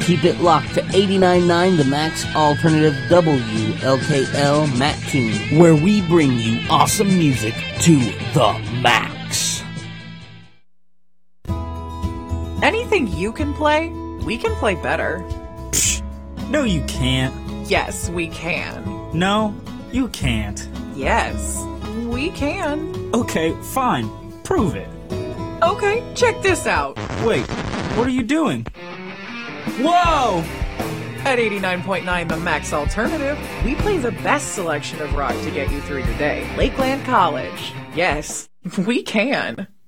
Keep it locked to 89.9 The Max Alternative WLKL Mattoon, where we bring you awesome music to the max. Anything you can play, we can play better. Psh, no you can't. Yes, we can. No, you can't. Yes, we can. Okay, fine. Prove it. Okay, check this out. Wait, what are you doing? Whoa! At 89.9 The Max Alternative, we play the best selection of rock to get you through your day. Lakeland College. Yes, we can.